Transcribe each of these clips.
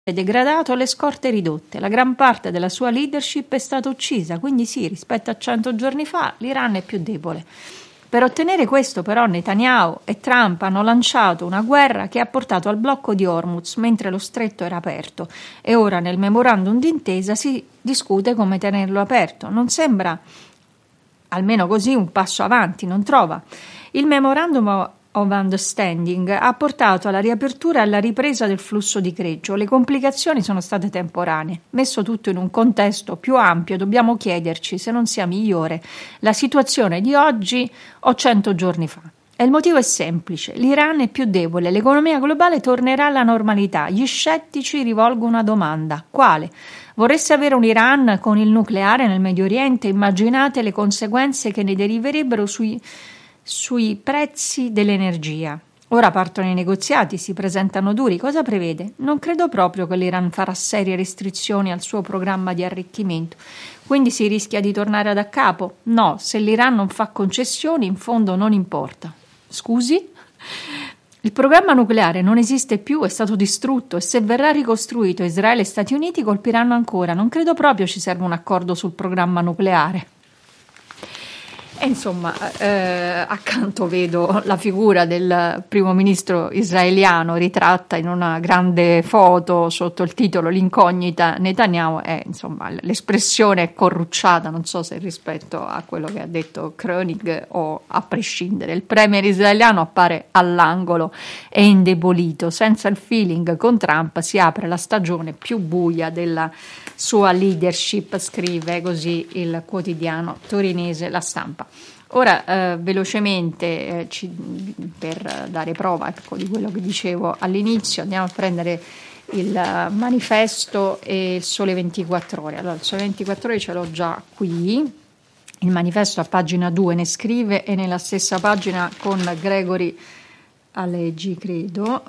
degradato, le scorte ridotte. La gran parte della sua leadership è stata uccisa, quindi sì, rispetto a 100 giorni fa l'Iran è più debole. Per ottenere questo, però, Netanyahu e Trump hanno lanciato una guerra che ha portato al blocco di Hormuz mentre lo stretto era aperto, e ora nel memorandum d'intesa si discute come tenerlo aperto. Non sembra, almeno così, un passo avanti, non trova? Il memorandum of Understanding ha portato alla riapertura e alla ripresa del flusso di greggio. Le complicazioni sono state temporanee. Messo tutto in un contesto più ampio, dobbiamo chiederci se non sia migliore la situazione di oggi o 100 giorni fa. E il motivo è semplice: l'Iran è più debole, l'economia globale tornerà alla normalità. Gli scettici rivolgono una domanda: quale? Vorreste avere un Iran con il nucleare nel Medio Oriente? Immaginate le conseguenze che ne deriverebbero sui prezzi dell'energia. Ora partono i negoziati, si presentano duri. Cosa prevede? Non credo proprio che l'Iran farà serie restrizioni al suo programma di arricchimento. Quindi si rischia di tornare da capo? No, se l'Iran non fa concessioni, in fondo non importa. Scusi? Il programma nucleare non esiste più, è stato distrutto, e se verrà ricostruito Israele e Stati Uniti colpiranno ancora. Non credo proprio ci serva un accordo sul programma nucleare. E insomma, accanto vedo la figura del primo ministro israeliano ritratta in una grande foto sotto il titolo L'incognita Netanyahu, e insomma l'espressione è corrucciata, non so se rispetto a quello che ha detto Koenig o a prescindere. Il premier israeliano appare all'angolo e indebolito. Senza il feeling con Trump si apre la stagione più buia della sua leadership, scrive così il quotidiano torinese La Stampa. Ora velocemente per dare prova, ecco, di quello che dicevo all'inizio, andiamo a prendere il manifesto e il Sole 24 Ore. Allora, il Sole 24 Ore ce l'ho già qui, il manifesto a pagina 2 ne scrive, e nella stessa pagina con Gregory Alleggi, credo,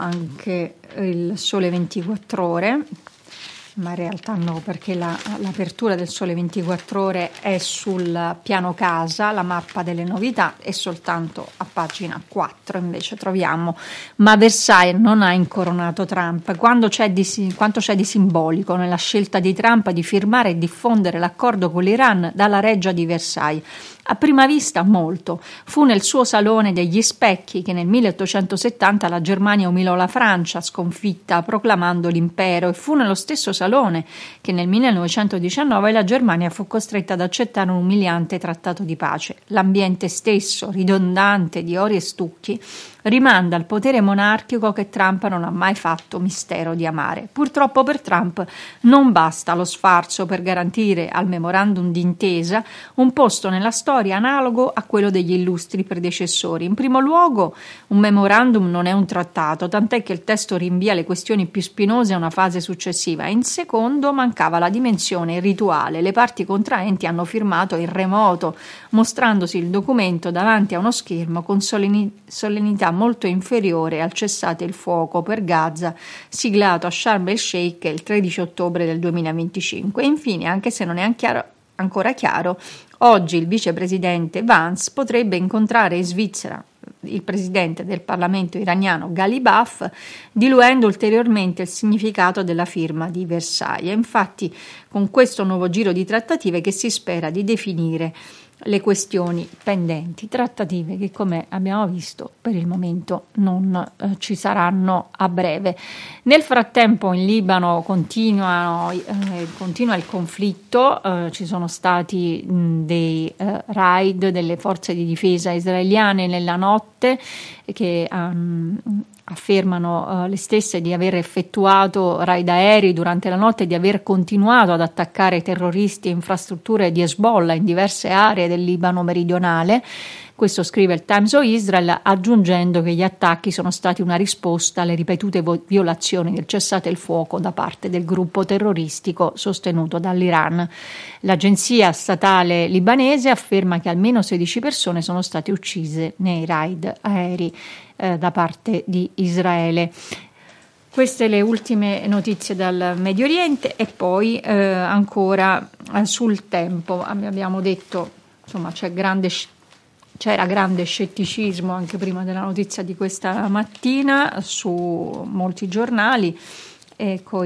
anche il Sole 24 Ore. Ma in realtà no, perché l'apertura del Sole 24 Ore è sul piano casa, la mappa delle novità, e soltanto a pagina 4 invece troviamo: ma Versailles non ha incoronato Trump. Quanto c'è di simbolico nella scelta di Trump di firmare e diffondere l'accordo con l'Iran dalla reggia di Versailles? A prima vista molto. Fu nel suo salone degli specchi che nel 1870 la Germania umilò la Francia, sconfitta, proclamando l'impero, e fu nello stesso salone che nel 1919 la Germania fu costretta ad accettare un umiliante trattato di pace. L'ambiente stesso, ridondante di ori e stucchi, rimanda al potere monarchico che Trump non ha mai fatto mistero di amare. Purtroppo per Trump non basta lo sfarzo per garantire al memorandum d'intesa un posto nella storia analogo a quello degli illustri predecessori. In primo luogo, un memorandum non è un trattato, tant'è che il testo rinvia le questioni più spinose a una fase successiva. In secondo, mancava la dimensione rituale. Le parti contraenti hanno firmato in remoto, mostrandosi il documento davanti a uno schermo con solennità molto inferiore al cessate il fuoco per Gaza siglato a Sharm el Sheikh il 13 ottobre del 2025. E infine, anche se non è ancora chiaro, oggi il vicepresidente Vance potrebbe incontrare in Svizzera il presidente del Parlamento iraniano Ghalibaf, diluendo ulteriormente il significato della firma di Versailles. Infatti, con questo nuovo giro di trattative che si spera di definire le questioni pendenti, trattative che, come abbiamo visto, per il momento non ci saranno a breve. Nel frattempo in Libano continua il conflitto, ci sono stati dei raid delle forze di difesa israeliane nella notte che affermano le stesse di aver effettuato raid aerei durante la notte e di aver continuato ad attaccare terroristi e infrastrutture di Hezbollah in diverse aree del Libano meridionale. Questo scrive il Times of Israel, aggiungendo che gli attacchi sono stati una risposta alle ripetute violazioni del cessate il fuoco da parte del gruppo terroristico sostenuto dall'Iran. L'agenzia statale libanese afferma che almeno 16 persone sono state uccise nei raid aerei da parte di Israele. Queste le ultime notizie dal Medio Oriente. E poi ancora sul tempo abbiamo detto, insomma, c'era grande scetticismo anche prima della notizia di questa mattina su molti giornali. e coi